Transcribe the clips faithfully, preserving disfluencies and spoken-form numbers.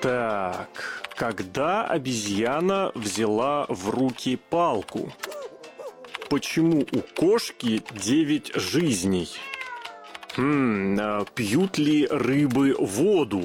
Так, когда обезьяна взяла в руки палку? Почему у кошки девять жизней? Хм, а пьют ли рыбы воду?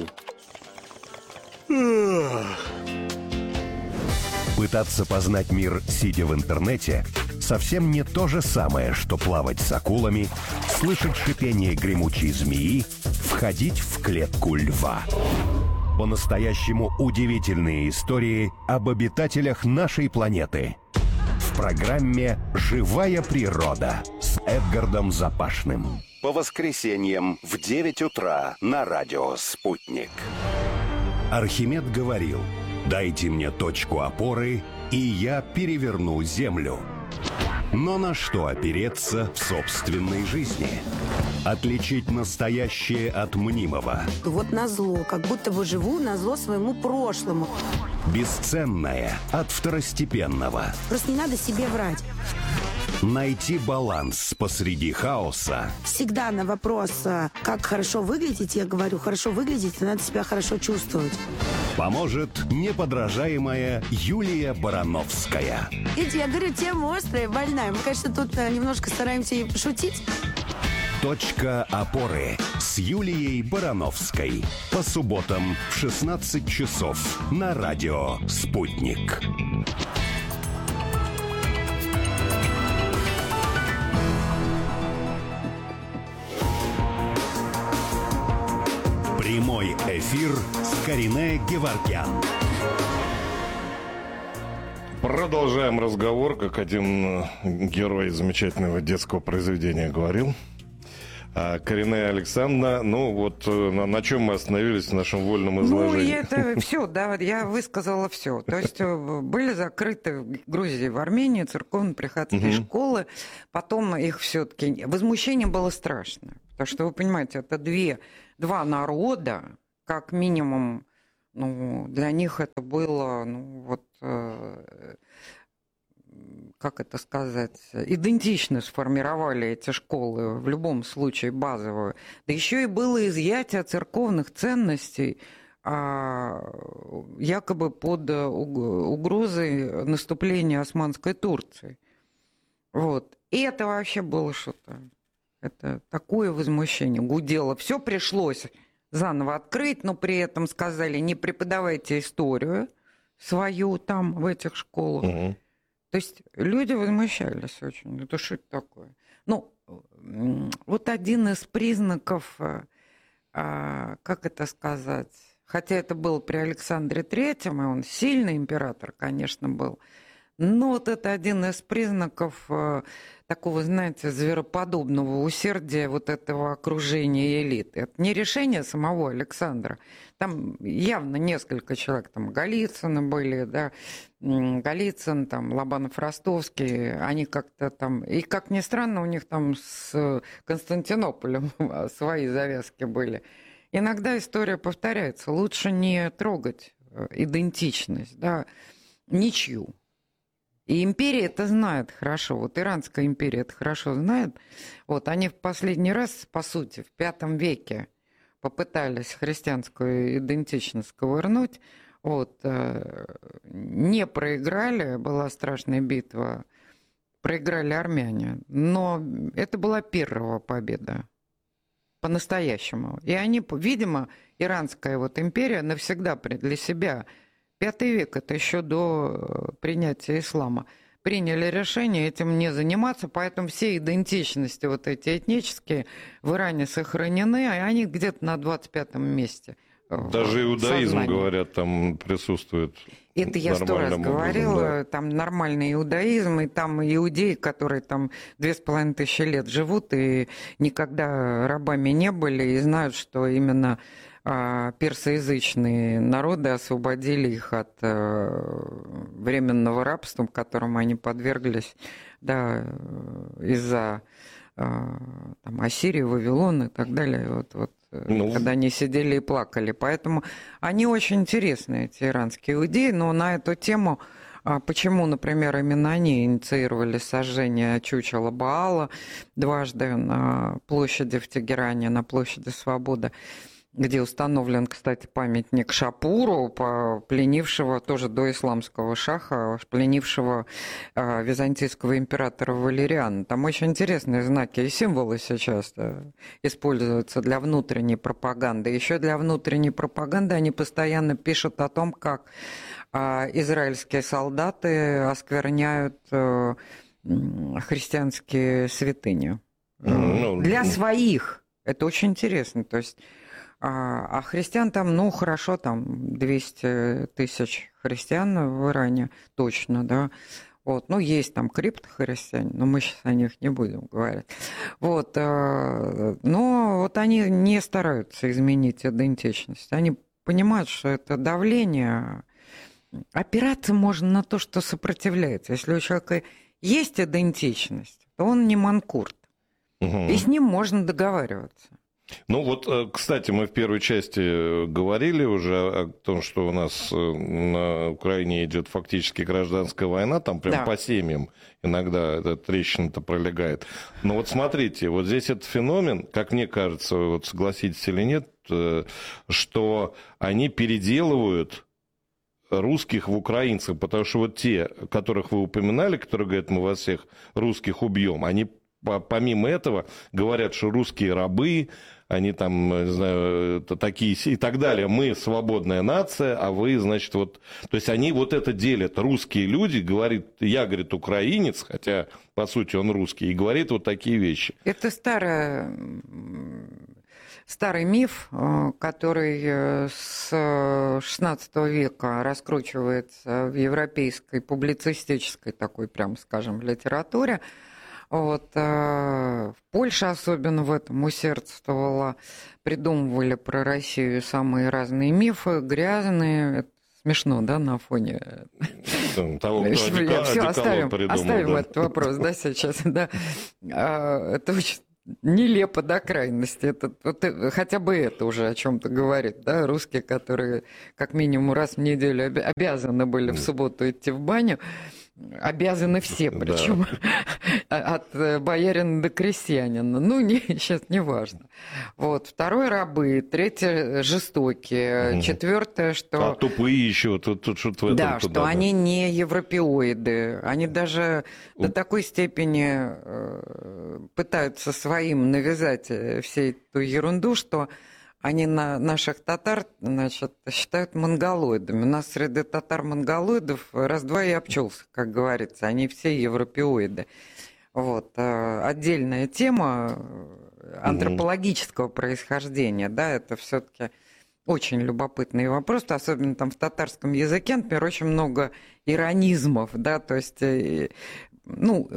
Пытаться познать мир, сидя в интернете, совсем не то же самое, что плавать с акулами, слышать шипение гремучей змеи, входить в клетку льва. По-настоящему удивительные истории об обитателях нашей планеты. В программе «Живая природа» с Эдгардом Запашным. По воскресеньям в девять утра на радио «Спутник». Архимед говорил: «Дайте мне точку опоры, и я переверну землю». Но на что опереться в собственной жизни? Отличить настоящее от мнимого. Вот назло, как будто бы живу назло своему прошлому. Бесценное от второстепенного. Просто не надо себе врать. Найти баланс посреди хаоса. Всегда на вопрос, как хорошо выглядеть, я говорю, хорошо выглядеть, надо себя хорошо чувствовать. Поможет неподражаемая Юлия Барановская. Видите, я говорю, тема острая, больная. Мы, конечно, тут немножко стараемся и пошутить. Точка опоры с Юлией Барановской. По субботам в шестнадцать часов на радио «Спутник». Прямой эфир с Каринэ Геворгян. Продолжаем разговор, как один герой замечательного детского произведения говорил. Каринэ Александровна, ну вот на, на чем мы остановились в нашем вольном изложении? Ну, это все, да, я высказала все. То есть были закрыты в Грузии, в Армении церковно-приходские угу. школы, потом их все-таки... Возмущение было страшное, потому что, вы понимаете, это две, два народа, как минимум, ну, для них это было, ну, вот... как это сказать, идентично сформировали эти школы, в любом случае базовую. Да еще и было изъятие церковных ценностей, якобы под угрозой наступления Османской Турции. Вот. И это вообще было что-то. Это такое возмущение гудело. Все пришлось заново открыть, но при этом сказали, не преподавайте историю свою там, в этих школах. Угу. То есть люди возмущались очень. Это что это такое? Ну, вот один из признаков, как это сказать, хотя это был при Александре Третьем, и он сильный император, конечно, был, но вот это один из признаков такого, знаете, звероподобного усердия вот этого окружения элиты. Это не решение самого Александра. Там явно несколько человек, там Голицыны были, да, Голицын, там, Лобанов-Ростовский, они как-то там... И, как ни странно, у них там с Константинополем свои завязки были. Иногда история повторяется. Лучше не трогать идентичность, да, ничью. И империя это знает хорошо. Вот Иранская империя это хорошо знает. Вот они в последний раз, по сути, в пятом веке попытались христианскую идентичность ковырнуть. Вот, не проиграли, была страшная битва, проиграли армяне. Но это была первая победа. По-настоящему. И они, видимо, Иранская вот империя навсегда для себя... Пятый век, это еще до принятия ислама, приняли решение этим не заниматься, поэтому все идентичности вот эти этнические в Иране сохранены, и они где-то на двадцать пятом месте. Даже иудаизм, сознании. Говорят, там присутствует. Это я сто раз говорила, образом, да. Там нормальный иудаизм, и там иудеи, которые там две с половиной тысячи лет живут и никогда рабами не были, и знают, что именно... персоязычные народы освободили их от временного рабства, которому они подверглись, да, из-за там, Ассирии, Вавилона и так далее, вот, вот, ну... когда они сидели и плакали. Поэтому они очень интересные, эти иранские иудеи, но на эту тему, почему, например, именно они инициировали сожжение чучела Баала дважды на площади в Тегеране, на площади Свободы, где установлен, кстати, памятник Шапуру, пленившего тоже до исламского шаха, пленившего э, византийского императора Валериана. Там очень интересные знаки и символы сейчас используются для внутренней пропаганды. Еще для внутренней пропаганды они постоянно пишут о том, как э, израильские солдаты оскверняют э, христианские святыни. Ну, Для своих. Это очень интересно. То есть, а, а христиан там, ну, хорошо, там двести тысяч христиан в Иране, точно, да. Вот, ну, есть там криптохристиане, но мы сейчас о них не будем говорить. Вот, а, но вот они не стараются изменить идентичность. Они понимают, что это давление. Опираться можно на то, что сопротивляется. Если у человека есть идентичность, то он не манкурт. Угу. И с ним можно договариваться. Ну вот, кстати, мы в первой части говорили уже о том, что у нас на Украине идет фактически гражданская война, там прям да. по семьям иногда эта трещина-то пролегает. Но вот смотрите, вот здесь этот феномен, как мне кажется, вот согласитесь или нет, что они переделывают русских в украинцев, потому что вот те, которых вы упоминали, которые говорят, мы вас всех русских убьем, они помимо этого говорят, что русские рабы, они там, не знаю, такие и так далее. Мы свободная нация, а вы, значит, вот... То есть они вот это делят. Русские люди, говорит, я, говорит, украинец, хотя, по сути, он русский, и говорит вот такие вещи. Это старая... Старый миф, который с шестнадцатого века раскручивается в европейской публицистической такой, прям скажем, литературе. Вот, в Польше особенно в этом усердствовала, придумывали про Россию самые разные мифы, грязные. Это смешно, да, на фоне... Того, кто Все, оставим, придумал, оставим да. этот вопрос, да, сейчас, да. Это очень нелепо до крайности. Это, вот, хотя бы это уже о чем-то говорит, да, русские, которые как минимум раз в неделю обязаны были в субботу идти в баню, обязаны все, причем да. от боярина до крестьянина. Ну, не, сейчас не важно. Вот. Второе — рабы. Третье — жестокие. Угу. Четвертое, что... А тупые еще. Тут, тут что-то в этом. Да, туда, что да. они не европеоиды. Они даже У... до такой степени э, пытаются своим навязать всю эту ерунду, что они на наших татар, значит, считают монголоидами. У нас среди татар-монголоидов раз-два и обчелся, как говорится. Они все европеоиды. Вот. Отдельная тема антропологического угу. происхождения, да, это все-таки очень любопытный вопрос, особенно там в татарском языке, например, очень много иронизмов, да, то есть... Ну,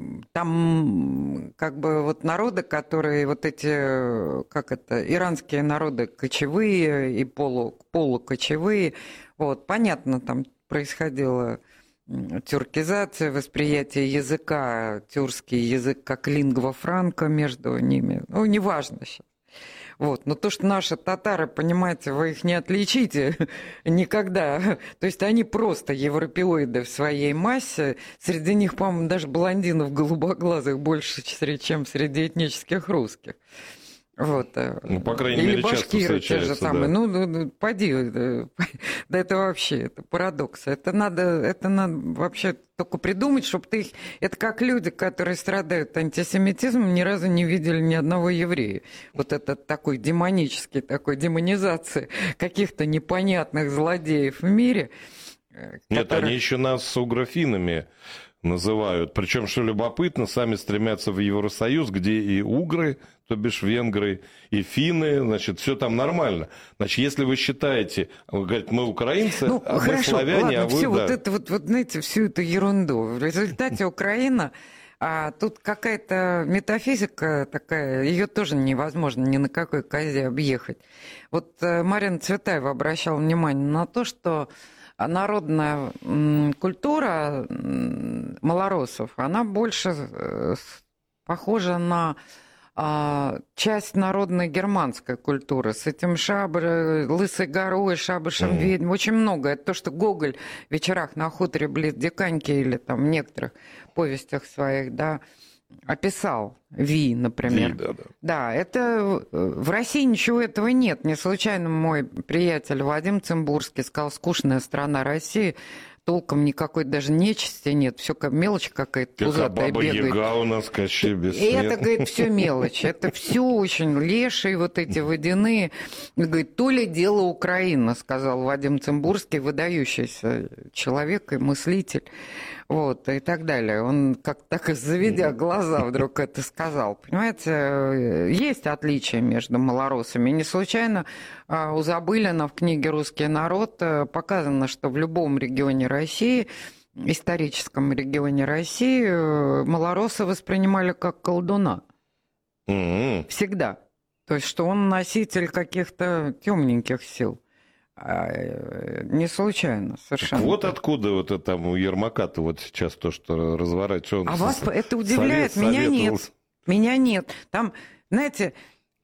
там как бы вот народы, которые вот эти, как это, иранские народы кочевые и полу, полукочевые, вот, понятно, там происходила тюркизация, восприятие языка, тюркский язык как лингва франка между ними, ну, неважно сейчас. Вот. Но то, что наши татары, понимаете, вы их не отличите никогда. То есть они просто европеоиды в своей массе. Среди них, по-моему, даже блондинов голубоглазых больше, чем среди этнических русских. Вот. Ну, по крайней Или мере, башкиры те же самые. Да. Ну, ну, поди, да, да это вообще, это парадокс. Это надо, это надо вообще только придумать, чтобы ты их... Это как люди, которые страдают антисемитизмом, ни разу не видели ни одного еврея. Вот это такой демонический, такой демонизация каких-то непонятных злодеев в мире. Нет, которые... они еще нас угрофинами называют. Причем, что любопытно, сами стремятся в Евросоюз, где и угры, то бишь венгры, и финны, значит, все там нормально. Значит, если вы считаете, вы говорите, мы украинцы, ну, а хорошо, мы славяне, ладно, а вы... Все, да. вот это вот, вот, знаете, всю эту ерунду. В результате Украина, а тут какая-то метафизика такая, ее тоже невозможно ни на какой козе объехать. Вот Марина Цветаева обращала внимание на то, что народная культура малоросов, она больше похожа на часть народной германской культуры с этим шабр, лысой горой, шабашем mm-hmm. ведьм. Очень много. Это то, что Гоголь в «Вечерах на хуторе близ Диканьки» или там в некоторых повестях своих, да, описал Ви, например. Ви, да, да. Да, это в России ничего этого нет. Не случайно мой приятель Вадим Цимбурский сказал: скучная страна России, толком никакой даже нечисти нет, все как мелочь какая-то Как пузатая баба бегает. Яга у нас, Кощей И бессмертный. это, говорит, все мелочь. Это все очень лешие, вот эти водяные. И, говорит, то ли дело Украина, сказал Вадим Цимбурский, выдающийся человек и мыслитель. Вот, и так далее. Он как так и заведя глаза вдруг это сказал. Понимаете, есть отличия между малоросами. Не случайно у Забылина в книге «Русский народ» показано, что в любом регионе России, историческом регионе России, малороса воспринимали как колдуна. М-м. Всегда. То есть, что он носитель каких-то темненьких сил. А, не случайно, совершенно. Вот так. откуда вот это там у Ермака-то вот сейчас то, что разворачивается. А вас это удивляет? Меня нет. Меня нет. Там, знаете,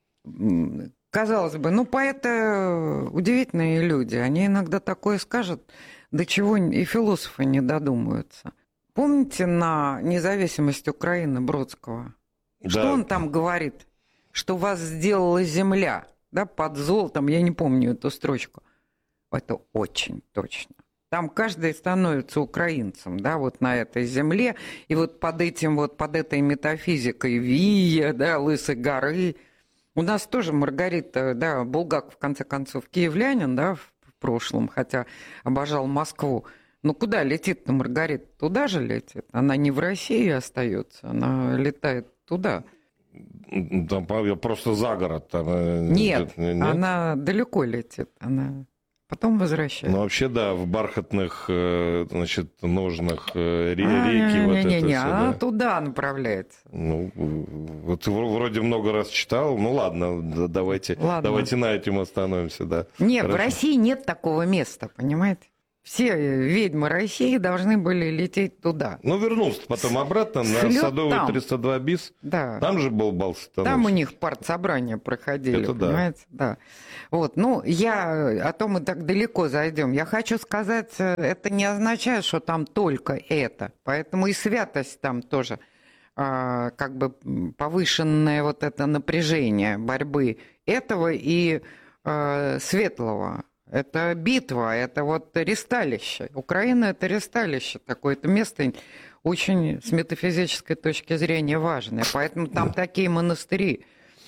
казалось бы, ну, поэты удивительные люди. Они иногда такое скажут, до чего и философы не додумаются. Помните на «Независимость Украины» Бродского? Да. Что он там говорит? Что вас сделала земля, да, под золотом. Я не помню эту строчку. Это очень точно. Там каждый становится украинцем, да, вот на этой земле. И вот под этим, вот под этой метафизикой Вия, да, Лысой горы. У нас тоже Маргарита, да, Булгаков, в конце концов, киевлянин, да, в прошлом, хотя обожал Москву. Ну, куда летит-то Маргарита? Туда же летит. Она не в России остается, она летает туда. Там просто за город. Там, нет, нет, она далеко летит, она... Потом возвращается. Ну, вообще, да, в бархатных, значит, ножных реки а, вот не, это не, не, все, она да. туда направляется. Ну, вот вроде много раз читал. Ну, ладно, давайте, ладно. давайте на этом остановимся, да. Нет, Хорошо. в России нет такого места, понимаете? Все ведьмы России должны были лететь туда. Ну, вернулся потом обратно на Слет Садовый там. триста два bis. Да. Там же был бал становится. Там у них партсобрания проходили, это понимаете? Да. Да. Вот, ну, я, а то мы так далеко зайдем. Я хочу сказать, это не означает, что там только это. Поэтому и святость там тоже, а, как бы повышенное вот это напряжение борьбы этого и а, светлого. Это битва, это вот ресталище. Украина – это ресталище такое, это место очень с метафизической точки зрения важное. Поэтому там такие монастыри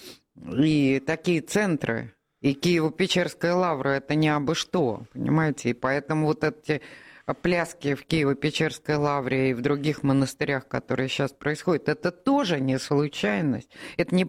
и такие центры. И Киево-Печерская лавра – это не абы что, понимаете? И поэтому вот эти пляски в Киево-Печерской лавре и в других монастырях, которые сейчас происходят, это тоже не случайность. Это не